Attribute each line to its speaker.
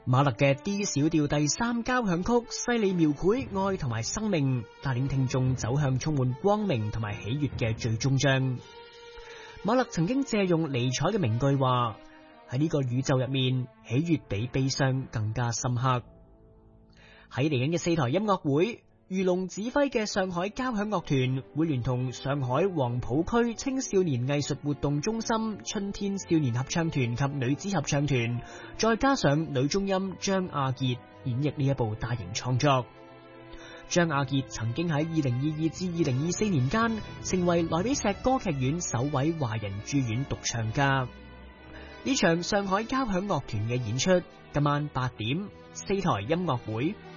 Speaker 1: 馬勒嘅 D 小調第3交響曲細膩描繪愛同埋生命，帶領聽眾走向充滿光明同埋喜悅嘅最終章。馬勒曾經借用尼采嘅名句話：喺呢個宇宙入面，喜悅比悲傷更加深刻。喺嚟緊嘅4台音樂會，余龍指揮嘅上海交響樂團會聯同上海黃浦區青少年藝術活動中心、春天少年合唱團及女子合唱團，再加上女中音張亞傑演繹呢一部大型創作。張亞傑曾經喺2022至2024年間成為萊比錫歌劇院首位華人駐院獨唱家。呢場上海交響樂團嘅演出今晚8點，4台音樂會。